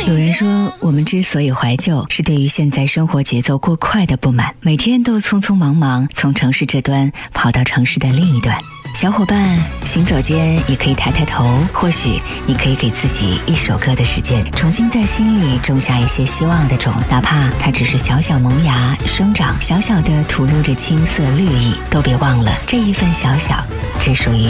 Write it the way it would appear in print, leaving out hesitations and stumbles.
有人说，我们之所以怀旧，是对于现在生活节奏过快的不满，每天都匆匆忙忙从城市这端跑到城市的另一端。小伙伴，行走间也可以抬抬头，或许你可以给自己一首歌的时间，重新在心里种下一些希望的种，哪怕它只是小小萌芽生长，小小的吐露着青涩绿意，都别忘了这一份小小只属于